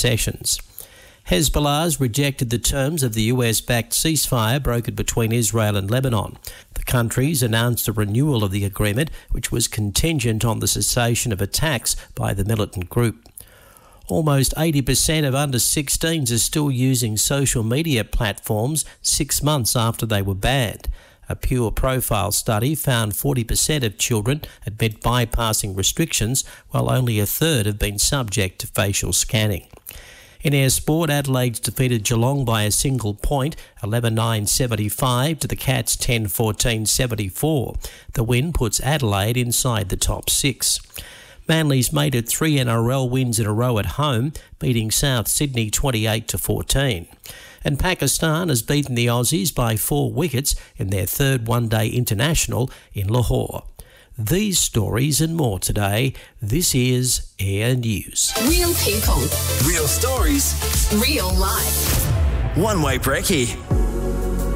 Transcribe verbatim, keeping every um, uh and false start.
concessions. Hezbollah has rejected the terms of the U S-backed ceasefire brokered between Israel and Lebanon. The countries announced a renewal of the agreement, which was contingent on the cessation of attacks by the militant group. Almost eighty percent of under sixteens are still using social media platforms six months after they were banned. A Pure Profile study found forty percent of children admit bypassing restrictions, while only a third have been subject to facial scanning. In air sport, Adelaide's defeated Geelong by a single point, eleven nine seventy-five to the Cats ten fourteen seventy-four. The win puts Adelaide inside the top six. Manly's made it three N R L wins in a row at home, beating South Sydney twenty-eight to fourteen. And Pakistan has beaten the Aussies by four wickets in their third one-day international in Lahore. These stories and more today. This is Air News. Real people. Real stories. Real life. One Way Brekkie.